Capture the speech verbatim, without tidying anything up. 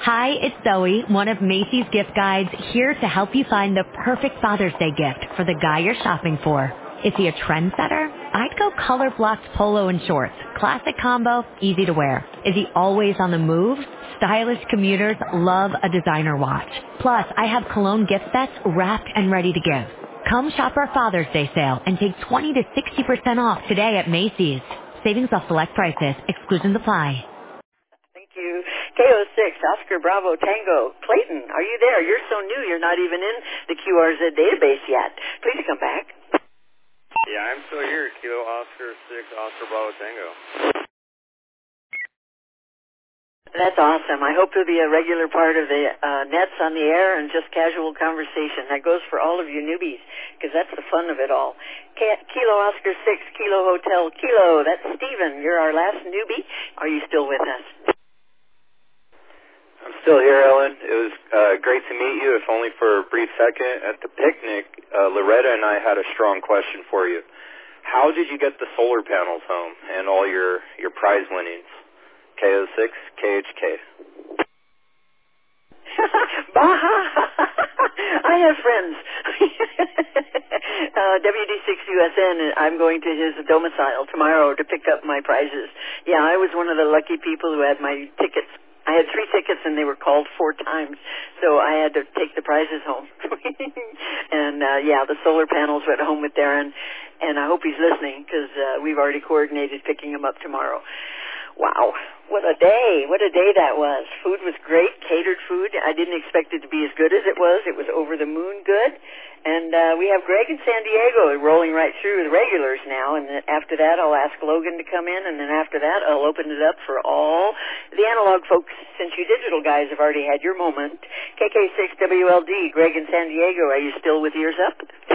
Hi, it's Zoe, one of Macy's gift guides, here to help you find the perfect Father's Day gift for the guy you're shopping for. Is he a trendsetter? I'd go color blocked polo and shorts. Classic combo, easy to wear. Is he always on the move? Stylish commuters love a designer watch. Plus, I have cologne gift sets wrapped and ready to give. Come shop our Father's Day sale and take twenty to sixty percent off today at Macy's. Savings off select prices. Exclusions apply. Thank you. K O six, Oscar Bravo Tango. Clayton, are you there? You're so new, you're not even in the Q R Z database yet. Please come back. Yeah, I'm still here. Kilo Oscar six, Oscar Bravo Tango. That's awesome. I hope to be a regular part of the uh, Nets on the air and just casual conversation. That goes for all of you newbies, because that's the fun of it all. K- Kilo Oscar six, Kilo Hotel Kilo. That's Stephen. You're our last newbie. Are you still with us? I'm still here, Ellen. It was uh, great to meet you, if only for a brief second. At the picnic, uh, Loretta and I had a strong question for you. How did you get the solar panels home and all your, your prize winnings? K O six, K H K. Baha! I have friends. uh, W D six U S N, I'm going to his domicile tomorrow to pick up my prizes. Yeah, I was one of the lucky people who had my tickets. I had three tickets and they were called four times, so I had to take the prizes home. and, uh, yeah, the solar panels went home with Darren, and I hope he's listening because uh, we've already coordinated picking him up tomorrow. Wow, what a day. What a day that was. Food was great, catered food. I didn't expect it to be as good as it was. It was over the moon good. And uh, we have Greg in San Diego rolling right through the regulars now. And then after that, I'll ask Logan to come in. And then after that, I'll open it up for all the analog folks, since you digital guys have already had your moment. K K six W L D, Greg in San Diego, are you still with ears up?